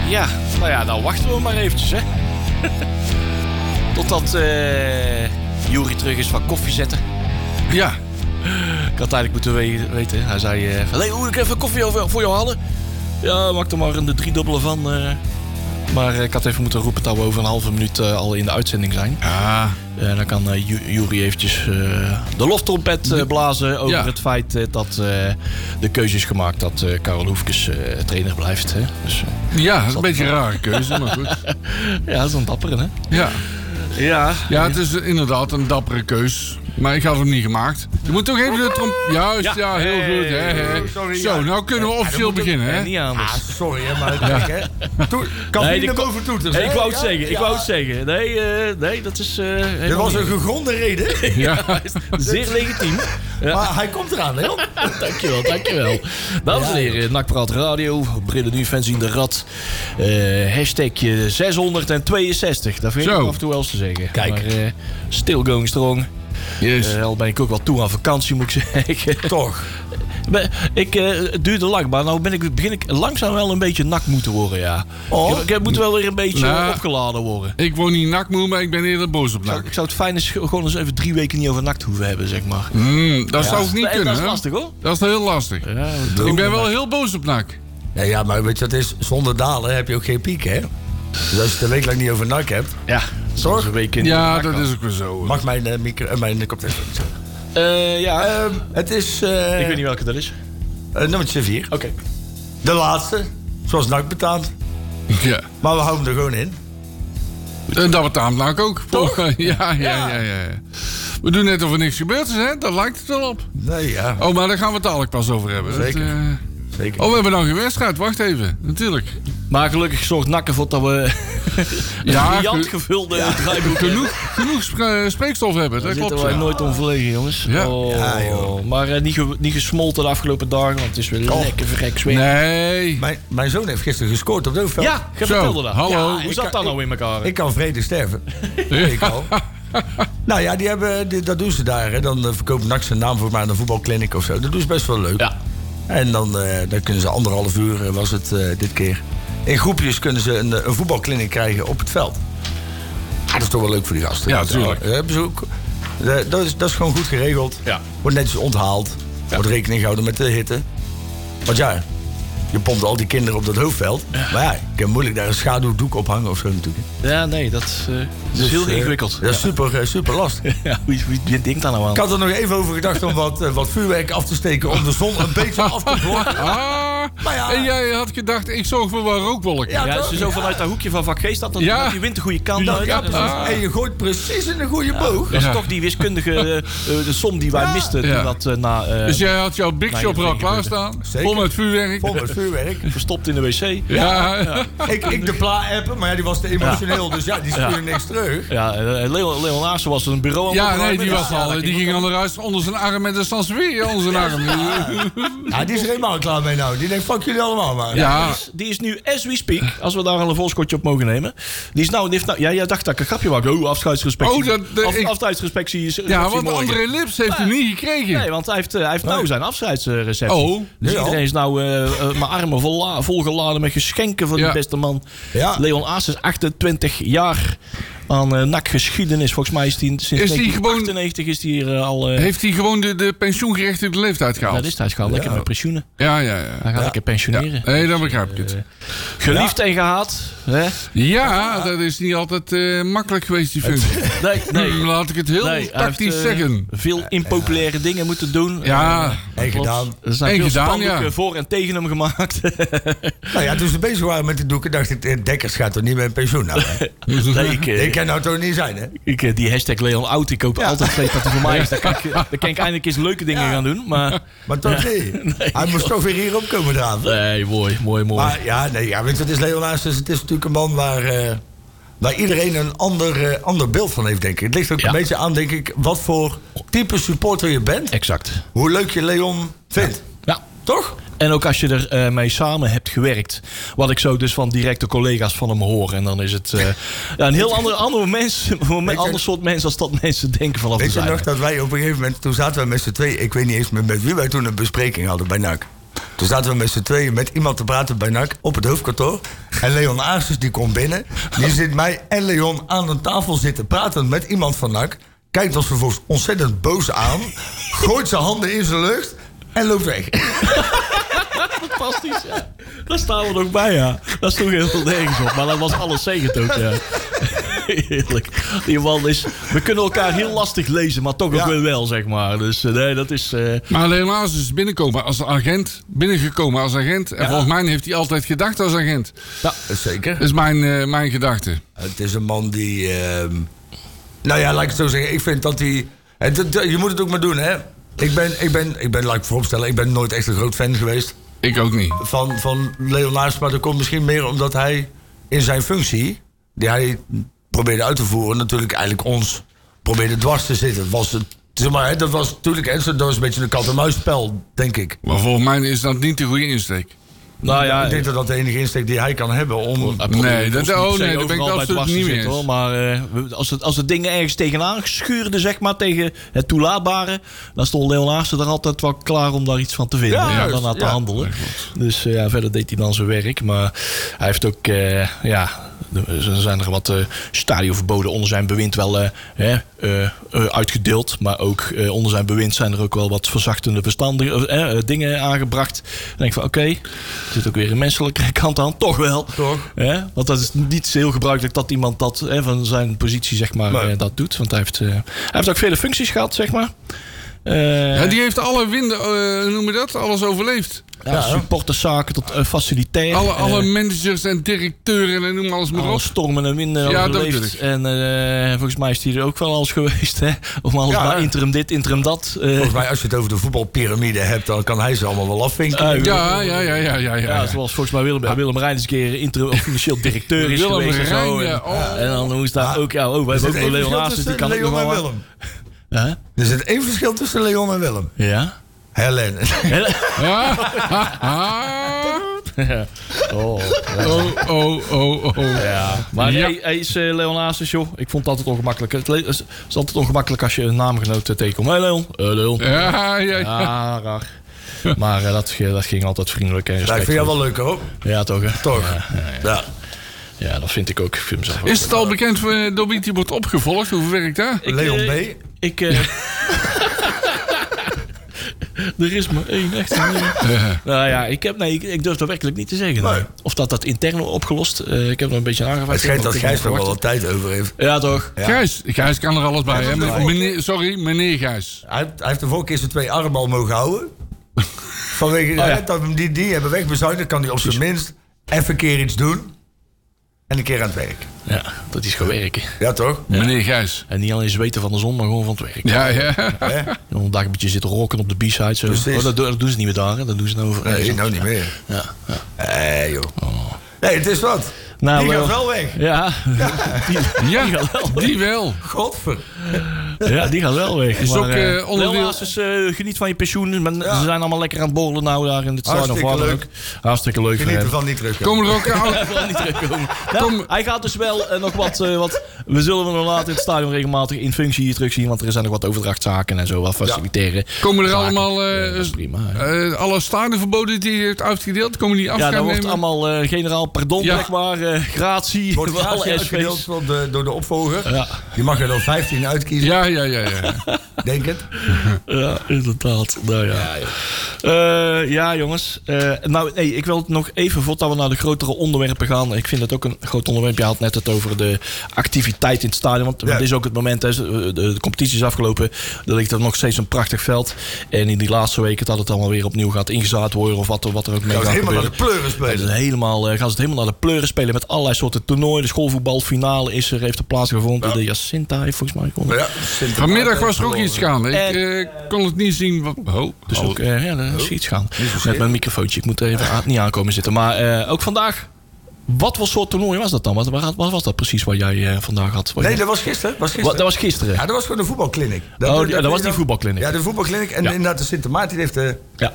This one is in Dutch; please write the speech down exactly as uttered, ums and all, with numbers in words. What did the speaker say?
ja, nou ja, dan wachten we maar eventjes, hè. Totdat uh, Juri terug is van koffie zetten. Ja. Ik had eigenlijk moeten we- weten. Hij zei, uh, van, hey, hoe ik even koffie over, voor jou halen? Ja, maak er maar een de driedubbele van. Uh. Maar uh, ik had even moeten roepen dat we over een halve minuut uh, al in de uitzending zijn. Ah. Uh, dan kan uh, Ju- Juri eventjes uh, de loftrompet uh, blazen over ja. het feit uh, dat uh, de keuze is gemaakt dat uh, Karel Hoefkes uh, trainer blijft. Hè? Dus, uh, ja, dat is een beetje een rare keuze, maar goed. ja, dat is een dappere, hè? Ja. Ja. Ja, het is inderdaad een dappere keus. Maar ik had hem niet gemaakt. Je moet toch even de trom... Juist, ja, ja heel hey, goed. Hè, hè. sorry, Zo, ja. nou kunnen we officieel Ja, beginnen, ook, hè? uh, niet anders. Ah, sorry, hè, maar kijk, hè. To- kan Nee, niet die naar ko- boven toeters, Hey, hè? ik wou het Ja, zeggen, ik ja. wou het zeggen. Nee, uh, nee dat is... Uh, Dit was een gegronde reden. Ja. zeer legitiem. Ja. Maar hij komt eraan, hè? Dankjewel, dankjewel. Dames en heren, Nakpraat Radio, Brille Nu, Fans in de Rad. Uh, hashtag zeshonderdtweeënzestig. Dat vind ik Zo. af en toe wel eens te zeggen. Kijk. Maar, uh, still going strong. Yes. Uh, al ben ik ook wel toe aan vakantie, moet ik zeggen. Toch. Maar ik, uh, het duurde lang, maar nou ben ik, begin ik langzaam wel een beetje nak moeten worden, ja. Oh. Ik, ik moet wel weer een beetje Nou. opgeladen worden. Ik word niet nakmoe, maar ik ben eerder boos op Ik zou, nak. ik zou het fijn eens gewoon eens even drie weken niet over nakt hoeven hebben, zeg maar. Mm, dat zou ik niet En kunnen, dat is hè? lastig, hoor. Dat is heel lastig. Ja, Ik ben wel heel boos op nak. Ja, ja, maar weet je, dat is, zonder dalen heb je ook geen piek, hè? Dus als je het een week lang niet over nak hebt... Ja, soms een week in de Ja, nak dat dan. is ook weer zo. Mag mijn, uh, micro, uh, mijn koptelefoon niet zo. Uh, ja, Ehm, het is... Uh, ik weet niet welke dat is. uh, nummertje vier. Oké. De laatste. Zoals nak betaamt. Ja. Maar we houden hem er gewoon in. En dat betaamt nak ook. Toch? Ja, ja, ja, ja, ja. We doen net of er niks gebeurd is, hè? Daar lijkt het wel op. Nee, ja. Oh, maar daar gaan we het dadelijk pas over hebben. Zeker. Dat, uh... Zeker. Oh, we hebben nog een wedstrijd. Wacht even. Natuurlijk. Maar gelukkig zorgt Nak ervoor dat we een Ja, briljant ge- gevulde draaiboek hebben. Genoeg, genoeg spre- spreekstof hebben. Daar Dat klopt. zitten wij Ja. nooit om verlegen, jongens. Ja. Oh, Ja, joh. maar uh, niet, ge- niet gesmolten de afgelopen dagen, want het is weer Oh. lekker verrek zweet. Nee. Mijn, mijn zoon heeft gisteren gescoord op het hoofdveld. Ja, je Zo, vertelde dat. hallo. Ja, hoe Ik zat kan- dat nou in elkaar? Ik kan vrede sterven. Ik al. Nou ja, die hebben, die, dat doen ze daar. Hè. Dan uh, verkoopt N A C zijn naam voor mij aan een voetbalkliniek of zo. Dat doen ze best wel leuk. Ja. En dan, uh, dan kunnen ze anderhalf uur, uh, was het uh, dit keer. In groepjes kunnen ze een, een voetbalkliniek krijgen op het veld. Ah, dat is toch wel leuk voor die gasten. Ja, tuurlijk. Uh, hebben ze ook, uh, dat, is, dat is gewoon goed geregeld. Ja. Wordt netjes onthaald. Wordt rekening gehouden met de hitte. Want ja, je pompt al die kinderen op dat hoofdveld. Maar ja, ik kan moeilijk daar een schaduwdoek op hangen of zo natuurlijk. Ja, nee, dat uh, is Dus, heel uh, ingewikkeld. Dat is super, uh, super lastig. Ja, hoe, hoe, wie denkt daar nou aan? Ik had er nog even over gedacht om wat, uh, wat vuurwerk af te steken om de zon een beetje af te blokken. Ah, Maar ja. en jij had gedacht, ik zorg voor wat rookwolken. Ja, Ja, toch? als je zo vanuit dat hoekje van vak G staat, dan Ja. dan die wint de goede kant uit. Ja, Dat is- precies. Ah. En je gooit precies in de goede boog. Dat is Ja. toch die wiskundige uh, uh, de som die wij Ja. misten toen Ja. dat uh, na uh, Dus jij had jouw Big Nee, Shop er al dat vind ik klaarstaan. Zeker. Vol met vuurwerk. Vol met vuurwerk. verstopt in de wc. Ja, Ja. Ik, ik de pla-appen, maar ja, die was te emotioneel. Dus ja, die stuurde niks terug. ja uh, Leon, Leon Aassen was een bureau aan het Ja, nee, opruimen. die was Ja, al. dat Die ging ging ook al naar huis onder zijn arm met een sansevierie onder zijn arm. Ja, die is er helemaal klaar mee nou. Die denkt, fuck jullie allemaal maar. Ja. Die is, die is nu, as we speak, als we daar al een volskotje op mogen nemen. Die is nou, die heeft nou ja, jij dacht dat ik een grapje maakte. Oh, afscheidsrespectie. Oh, dat- de- Af, ik- afscheidsrespectie is. Ja, is want morgen. André Lips heeft hem niet gekregen. Nee, want hij heeft, uh, hij heeft nou zijn afscheidsreceptie. Oh. Dus Ja. iedereen is nou uh, uh, mijn armen vol, volgeladen met geschenken van Ja. die beste man. Ja. Leon Aassen is achtentwintig jaar aan uh, N A C-geschiedenis. Volgens mij is hij sinds Is die negentien gewoon- achtennegentig is hij hier uh, al... Uh, Heeft hij gewoon de, de pensioengerechtigde leeftijd ja, gehaald? dat is hij gewoon lekker met pensioenen. Ja, ja, Hij ja. gaat lekker pensioneren. Nee, dan begrijp ik het. Geliefd en gehaat. Hè? Ja, dat is niet altijd eh, makkelijk geweest, die functie. Nee, nee. Laat ik het heel Nee, hij tactisch heeft, uh, zeggen. veel impopulaire dingen moeten doen. Ja, Uh, En klopt. gedaan. Er zijn En veel gedaan, spandoeken ja. voor en tegen hem gemaakt. Nou ja, toen ze bezig waren met de doeken, dacht ik, eh, Dekkers gaat toch niet met een pensioen nou, hè? nee, ik, uh, Ik kan nou toch niet zijn, hè? ik, uh, die hashtag Leon Oud, ik hoop Ja. altijd steeds dat hij voor mij is. Dan kan ik, dan kan ik eindelijk eens leuke dingen Ja. gaan doen. Maar Maar toch niet. Hij moest toch weer hier opkomen eraan. nee, mooi, mooi, mooi. Maar ja, nee, ja, weet je, het is Leon Aassen, het is natuurlijk een man waar, uh, waar iedereen een ander, uh, ander beeld van heeft, denk ik. Het ligt ook Ja. een beetje aan, denk ik, wat voor type supporter je bent. Exact. Hoe leuk je Leon vindt. Ja. Toch? En ook als je er uh, mee samen hebt gewerkt. Wat ik zo dus van directe collega's van hem hoor. En dan is het uh, ja, een heel ander, ander, mens, een je- ander soort mens als dat mensen denken vanaf de Weet je zijde. nog dat wij op een gegeven moment, toen zaten wij met z'n twee, ik weet niet eens meer met wie wij toen een bespreking hadden bij N A C. Toen zaten we met z'n tweeën met iemand te praten bij N A C op het hoofdkantoor. En Leon Aarsens die komt binnen. Die zit mij en Leon aan een tafel zitten praten met iemand van N A C. Kijkt ons vervolgens ontzettend boos aan. Gooit zijn handen in zijn lucht en loopt weg. Fantastisch, ja. Daar staan we nog bij, ja. Dat is toch heel veel nergens op. Maar dat was alles zegend ook, ja. Heerlijk. Die man is... We kunnen elkaar heel lastig lezen, maar toch ook Ja. weer wel, zeg maar. Dus uh, nee, dat is... Uh... Maar helaas is binnenkomen als agent. Binnengekomen als agent. En Ja. volgens mij heeft hij altijd gedacht als agent. Ja. Zeker. Dat is mijn, uh, mijn gedachte. Het is een man die... Uh, nou ja, laat ik het zo zeggen. Ik vind dat hij... Het, het, je moet het ook maar doen, hè. Ik ben, ik ben, ik ben, laat ik vooropstellen, ik ben nooit echt een groot fan geweest Ik ook niet. van, van Leon Aarsens. Maar dat komt misschien meer omdat hij in zijn functie, die hij probeerde uit te voeren, natuurlijk eigenlijk ons probeerde dwars te zitten. Het was het, zeg maar, hè, dat was natuurlijk hè, dat was een beetje een kat-en-muisspel, denk ik. Maar volgens mij is dat niet de goede insteek. Nou ja, ik denk dat dat de enige insteek die hij kan hebben om... Nee, dat- oh, nee, daar ben ik absoluut niet mee eens. Hoor. Maar uh, als, het, als het dingen ergens tegenaan schuurde, zeg maar, tegen het toelaatbare, dan stond Leon Aarsens er altijd wel klaar om daar iets van te vinden. Ja, Ja, juist, dan aan te ja. handelen. Dus uh, ja, verder deed hij dan zijn werk. Maar hij heeft ook, uh, ja, er zijn er wat uh, stadionverboden onder zijn bewind wel uh, uh, uh, uitgedeeld. Maar ook uh, onder zijn bewind zijn er ook wel wat verzachtende verstandige, uh, uh, dingen aangebracht. Dan denk ik van, oké, okay, er zit ook weer een menselijke kant aan. Toch wel. Toch? Hè? Want dat is niet heel gebruikelijk dat iemand dat hè, van zijn positie zeg maar, Nee. uh, dat doet. Want hij heeft, uh, hij heeft ook vele functies gehad, zeg maar. Uh, Ja, die heeft alle winden, uh, hoe noem je dat? Alles overleefd. ja, ja. supporterszaken tot uh, facilitair. Alle, alle uh, managers en directeuren en noem alles maar alle op. stormen en winden Ja, dat overleefd. bedoel ik. En uh, volgens mij is hij er ook wel eens geweest. Hè? Om alles Ja. maar interim dit, interim dat. Uh, Volgens mij, als je het over de voetbalpyramide hebt, dan kan hij ze allemaal wel afvinken. uh, Ja, ja, ja, ja, ja. Ja, ja. zoals volgens mij Willem, Willem Rijn eens een keer interim, of financieel directeur is Willem geweest. En, zo. Rijn, ja, En, oh. en dan moest daar Ja. ook... Ja, oh, we Er hebben zit ook nog één Leon verschil Aarsens, die tussen kan ook nog Leon wel en wat. Willem. Huh? Er zit één verschil tussen Leon en Willem. Ja? Helen. Ja. Ah. Ja. Oh, ja. Oh, oh, oh, oh. Ja, maar Ja. hij, hij is uh, Leon Aarsens, joh. Ik vond het altijd ongemakkelijk. Het le- is is altijd ongemakkelijk als je een naamgenoot uh, tegenkomt. Hé, hey, Leon. Uh, Leon. Ja, ja, ja. Ah, raar. Maar uh, dat, dat ging altijd vriendelijk en Ja, ik respectvol. vind jou wel leuk hoor. Ja, toch, hè? Toch? Ja, ja, ja. Ja. Ja, dat vind ik ook. Ik vind mezelf ook. Is het al bekend voor- door wie die wordt opgevolgd? Hoe werkt dat? Ik, Leon uh, B. Ik... Uh, er is maar één, echt. Ja. Nou ja, ik, heb, nee, ik, ik durf dat werkelijk niet te zeggen. Nee. Nee. Of dat dat intern opgelost. Uh, ik heb er een beetje aangevraagd. Het schijnt dat Ik heb Gijs er nog wel wat verwacht. tijd over heeft. Ja, toch? Ja. Gijs. Gijs kan er alles bij. Ja, Hè? dat ook. Meneer, sorry, meneer Gijs. Hij, hij heeft de vorige keer zijn twee armen al mogen houden. Vanwege ja. hè, dat we hem die, die hebben wegbezuinigd, kan hij op zijn minst even een keer iets doen. En een keer aan het werk. Ja, dat is gewoon werken. Ja, toch? Meneer Gijs. En niet alleen zweten van de zon, maar gewoon van het werk. Ja, ja. Hè? En dan een dag een beetje zitten roken op de B-side. Zo. Precies. Oh, dat, doen- dat doen ze niet meer daar, hè? Dat doen ze nou over. Nee, nou niet meer. Ja, ja. Nee, joh. Nee, het is wat. Nou, die wel- gaat wel weg. Ja, Die, Ja, die gaat wel weg. die wel. Godver. Ja, die gaat wel weg. Is maar, ook, eh, eh, onderdeel- Leon Aarsens, eh, geniet van je pensioen. Men, Ja. Ze zijn allemaal lekker aan het borrelen nou daar in het stadion. Hartstikke Of waar dan leuk. ook. Hartstikke leuk voor Geniet hem. ervan niet terug. Komen er ook oud- Hij wil niet terugkomen. Nou, Kom- hij gaat dus wel eh, nog wat, eh, wat... We zullen hem nog later in het stadion regelmatig in functie hier terugzien. Want er zijn nog wat overdrachtzaken en zo. Wat faciliteren. Komen er zaken. allemaal Ja, eh, dat is prima. hè. eh, alle stadionverboden die hij heeft uitgedeeld? Komen die af Ja, gaan dan wordt nemen? allemaal eh, generaal pardon, Ja. zeg maar. eh, gratie. Wordt voor alle gratie uitgedeeld S V's. door de, door de opvolger. Ja. Die mag er dan vijftien uitkiezen, Ja, ja, ja, ja. denk het. Ja, inderdaad. Nou ja. Ja, ja jongens. Eh, nou, nee, ik wil nog even, voordat we naar de grotere onderwerpen gaan. Ik vind het ook een groot onderwerp. Je had net het over de activiteit in het stadion. Want Ja. het is ook het moment, hè, de, de competitie is afgelopen. Er ligt er nog steeds een prachtig veld. En in die laatste weken dat het allemaal weer opnieuw gaat ingezaaid worden. Of wat er, wat er ook mee Gaan gaat we helemaal naar gebeuren. de pleuren Het is spelen. helemaal, eh, gaan ze het helemaal naar de pleuren spelen met allerlei soorten toernooien. De schoolvoetbalfinale is er, heeft er plaatsgevonden. Ja. De Jacinta heeft volgens mij gewonnen. Ja, Sinterklaas Vanmiddag heeft was er ook verloren. iets gaande. Ik En- eh, kon het niet zien. Wat, oh, Dus oh. ook, eh, ja, er is iets gaan. zozeer. Met mijn microfoontje. Ik moet er even aan- niet aankomen zitten. Maar eh, ook vandaag. Wat voor soort toernooi was dat dan? Wat, waar- wat was dat precies wat jij eh, vandaag had? Wat Nee, jij- dat was gisteren. Was Wat- gisteren. dat was gisteren. Ja, dat was gewoon een voetbalkliniek. Oh, die- dat was die voetbalkliniek. Ja, de voetbalkliniek. En Ja. inderdaad, de Sint Maarten heeft de Ja.